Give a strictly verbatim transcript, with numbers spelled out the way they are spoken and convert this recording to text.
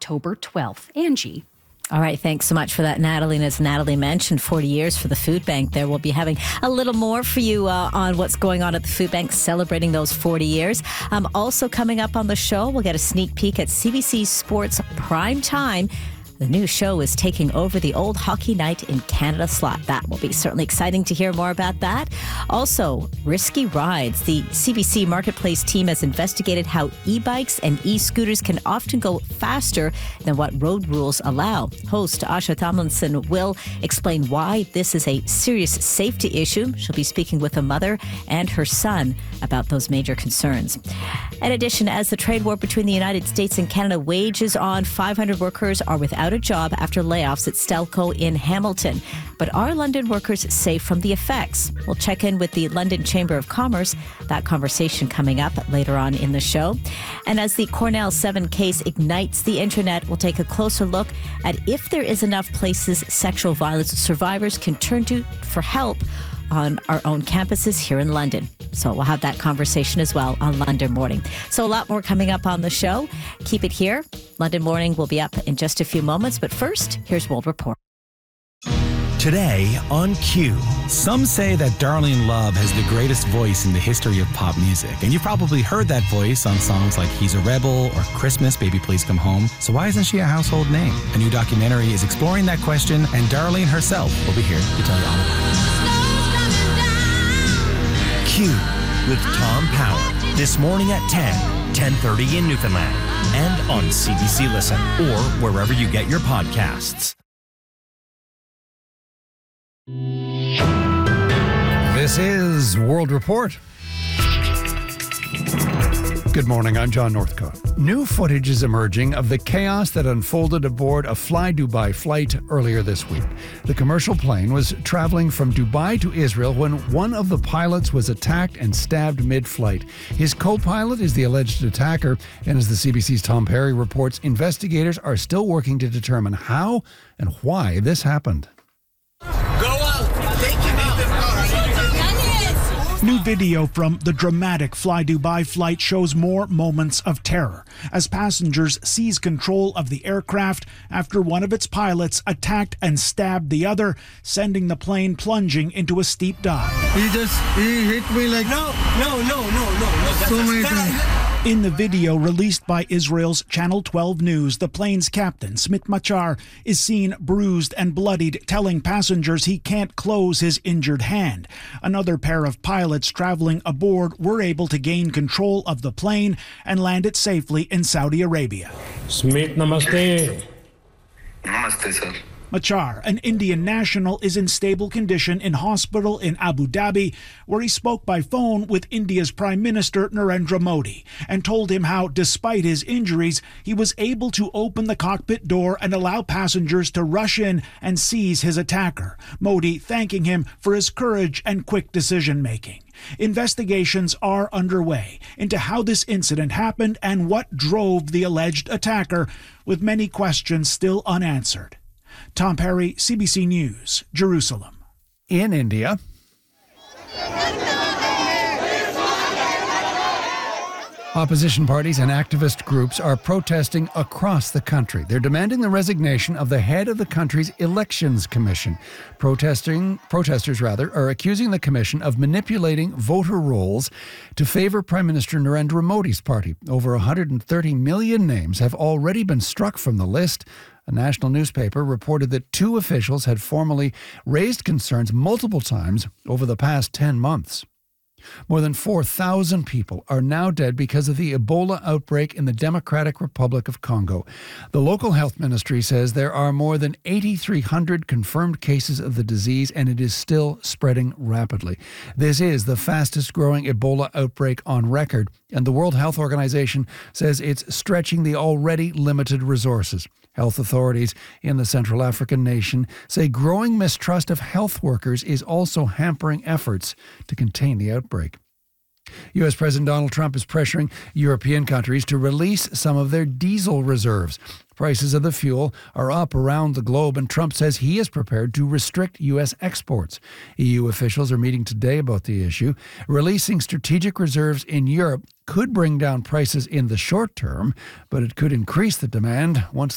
October twelfth. Angie. All right, thanks so much for that, Natalie. And as Natalie mentioned, forty years for the food bank there. We'll be having a little more for you uh, on what's going on at the food bank, celebrating those forty years. Um, also coming up on the show, we'll get a sneak peek at C B C Sports Prime Time. The new show is taking over the old Hockey Night in Canada slot. That will be certainly exciting to hear more about that. Also, risky rides. The C B C Marketplace team has investigated how e-bikes and e-scooters can often go faster than what road rules allow. Host Asha Tomlinson will explain why this is a serious safety issue. She'll be speaking with a mother and her son about those major concerns. In addition, as the trade war between the United States and Canada wages on, five hundred workers are without a job after layoffs at Stelco in Hamilton. But are London workers safe from the effects? We'll check in with the London Chamber of Commerce. That conversation coming up later on in the show. And as the Cornell seven case ignites the internet, we'll take a closer look at if there is enough places sexual violence survivors can turn to for help on our own campuses here in London. So we'll have that conversation as well on London Morning. So a lot more coming up on the show. Keep it here. London Morning will be up in just a few moments. But first, here's World Report. Today on Q, some say that Darlene Love has the greatest voice in the history of pop music. And you've probably heard that voice on songs like He's a Rebel or Christmas, Baby Please Come Home. So why isn't she a household name? A new documentary is exploring that question, and Darlene herself will be here to tell you all about it. Q with Tom Power this morning at ten, ten thirty in Newfoundland, and on C B C Listen or wherever you get your podcasts. This is World Report. Good morning, I'm John Northcote. New footage is emerging of the chaos that unfolded aboard a Fly Dubai flight earlier this week. The commercial plane was traveling from Dubai to Israel when one of the pilots was attacked and stabbed mid-flight. His co-pilot is the alleged attacker, and as the C B C's Tom Perry reports, investigators are still working to determine how and why this happened. New video from the dramatic Fly Dubai flight shows more moments of terror as passengers seize control of the aircraft after one of its pilots attacked and stabbed the other, sending the plane plunging into a steep dive. He just, he hit me like, no, no, no, no, no, no. So many times. In the video released by Israel's Channel twelve News, the plane's captain, Smit Machar, is seen bruised and bloodied, telling passengers he can't close his injured hand. Another pair of pilots traveling aboard were able to gain control of the plane and land it safely in Saudi Arabia. Smit, namaste. Namaste, sir. Machar, an Indian national, is in stable condition in hospital in Abu Dhabi, where he spoke by phone with India's Prime Minister Narendra Modi and told him how, despite his injuries, he was able to open the cockpit door and allow passengers to rush in and seize his attacker. Modi thanking him for his courage and quick decision-making. Investigations are underway into how this incident happened and what drove the alleged attacker, with many questions still unanswered. Tom Perry, C B C News, Jerusalem. In India, opposition parties and activist groups are protesting across the country. They're demanding the resignation of the head of the country's elections commission. Protesting, protesters rather, are accusing the commission of manipulating voter rolls to favor Prime Minister Narendra Modi's party. Over one hundred thirty million names have already been struck from the list. A national newspaper reported that two officials had formally raised concerns multiple times over the past ten months. More than four thousand people are now dead because of the Ebola outbreak in the Democratic Republic of Congo. The local health ministry says there are more than eight thousand three hundred confirmed cases of the disease, and it is still spreading rapidly. This is the fastest growing Ebola outbreak on record, and the World Health Organization says it's stretching the already limited resources. Health authorities in the Central African nation say growing mistrust of health workers is also hampering efforts to contain the outbreak. U S President Donald Trump is pressuring European countries to release some of their diesel reserves. Prices of the fuel are up around the globe, and Trump says he is prepared to restrict U S exports. E U officials are meeting today about the issue. Releasing strategic reserves in Europe could bring down prices in the short term, but it could increase the demand once